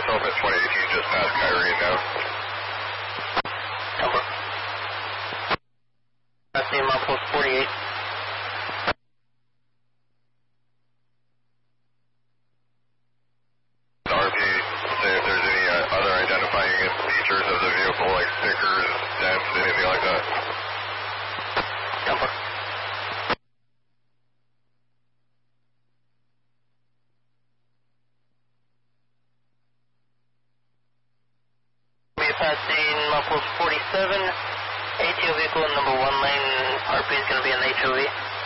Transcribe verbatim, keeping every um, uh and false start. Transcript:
Elephant twenty eighteen, just past Kyrene now. Number. Last name outpost forty-eight. R P, say if there's any uh, other identifying features of the vehicle, like stickers, dents, anything like that. Number. We passing outpost forty-seven. A T O vehicle in number one lane. R P is going to be an H O V.